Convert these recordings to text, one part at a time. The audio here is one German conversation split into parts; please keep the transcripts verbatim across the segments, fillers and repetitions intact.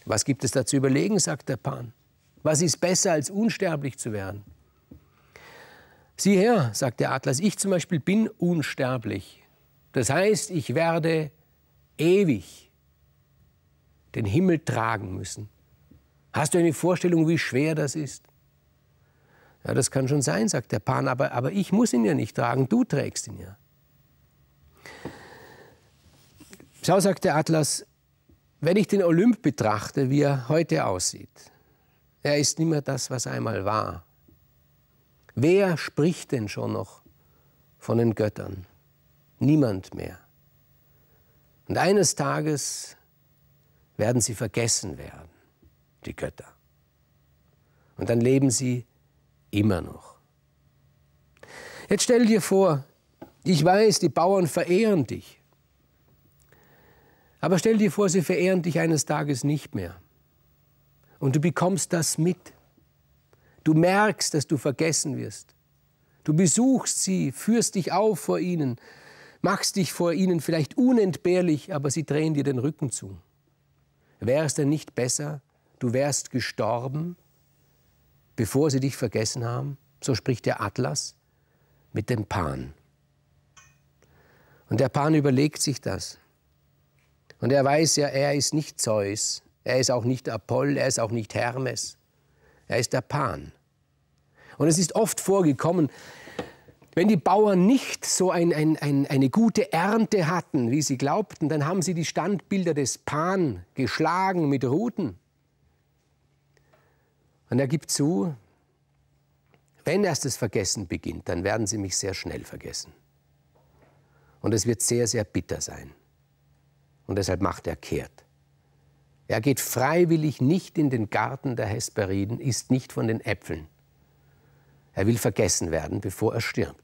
Was gibt es da zu überlegen, sagt der Pan. Was ist besser, als unsterblich zu werden? Sieh her, sagt der Atlas, ich zum Beispiel bin unsterblich. Das heißt, ich werde ewig den Himmel tragen müssen. Hast du eine Vorstellung, wie schwer das ist? Ja, das kann schon sein, sagt der Pan, aber, aber ich muss ihn ja nicht tragen, du trägst ihn ja. Schau, sagt der Atlas, wenn ich den Olymp betrachte, wie er heute aussieht, er ist nicht mehr das, was er einmal war. Wer spricht denn schon noch von den Göttern? Niemand mehr. Und eines Tages werden sie vergessen werden, die Götter. Und dann leben sie immer noch. Jetzt stell dir vor, ich weiß, die Bauern verehren dich. Aber stell dir vor, sie verehren dich eines Tages nicht mehr. Und du bekommst das mit. Du merkst, dass du vergessen wirst. Du besuchst sie, führst dich auf vor ihnen, machst dich vor ihnen vielleicht unentbehrlich, aber sie drehen dir den Rücken zu. Wäre es denn nicht besser, du wärst gestorben, bevor sie dich vergessen haben? So spricht der Atlas mit dem Pan. Und der Pan überlegt sich das. Und er weiß ja, er ist nicht Zeus, er ist auch nicht Apoll, er ist auch nicht Hermes. Er ist der Pan. Und es ist oft vorgekommen, wenn die Bauern nicht so ein, ein, ein, eine gute Ernte hatten, wie sie glaubten, dann haben sie die Standbilder des Pan geschlagen mit Ruten. Und er gibt zu, wenn erst das Vergessen beginnt, dann werden sie mich sehr schnell vergessen. Und es wird sehr, sehr bitter sein. Und deshalb macht er kehrt. Er geht freiwillig nicht in den Garten der Hesperiden, isst nicht von den Äpfeln. Er will vergessen werden, bevor er stirbt.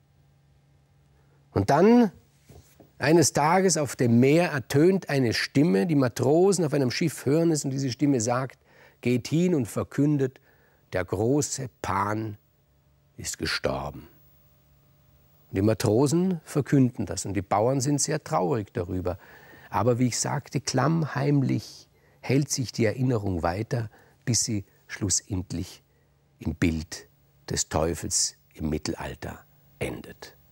Und dann, eines Tages auf dem Meer, ertönt eine Stimme, die Matrosen auf einem Schiff hören es, und diese Stimme sagt, geht hin und verkündet, der große Pan ist gestorben. Und die Matrosen verkünden das und die Bauern sind sehr traurig darüber. Aber wie ich sagte, klammheimlich hält sich die Erinnerung weiter, bis sie schlussendlich im Bild des Teufels im Mittelalter endet.